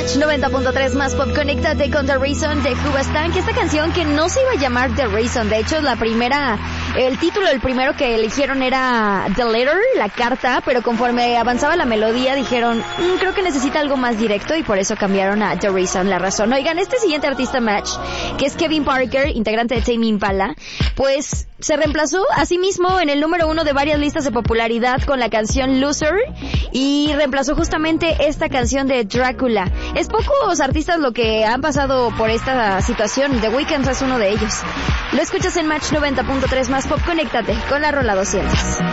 Match 90.3 más pop. Conéctate con The Reason de Hoobastank. Esta canción que no se iba a llamar The Reason. De hecho, el título del primero que eligieron era The Letter, la carta, pero conforme avanzaba la melodía dijeron, creo que necesita algo más directo, y por eso cambiaron a The Reason, la razón. Oigan, este siguiente artista Match, que es Kevin Parker, integrante de Tame Impala, pues se reemplazó a sí mismo en el número 1 de varias listas de popularidad con la canción Loser, y reemplazó justamente esta canción de Drácula. Es pocos artistas lo que han pasado por esta situación. The Weeknd es uno de ellos. Lo escuchas en Match 90.3 más pop. Conéctate con la rola 200.